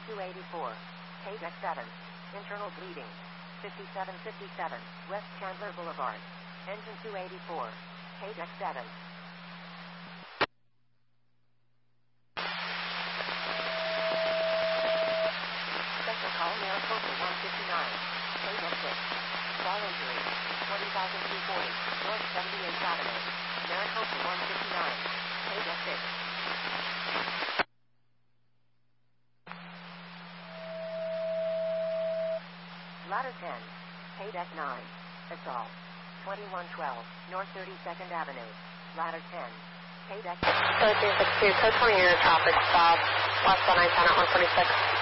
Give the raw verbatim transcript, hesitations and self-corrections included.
two eighty-four. K deck seven. Internal bleeding. fifty-seven fifty-seven. West Chandler Boulevard. Engine two eighty-four. K deck seven. Special call Maricopa one fifty-nine. K deck six. Fall injury. twenty thousand two forty. North seventy-eighth Avenue. Maricopa one fifty-nine. K deck six. Ladder ten. K deck nine. Assault. twenty-one twelve. North thirty-second Avenue. Ladder ten. K deck. thirteen sixty-two, code twenty, your traffic stop. West one nine ten at one forty-six.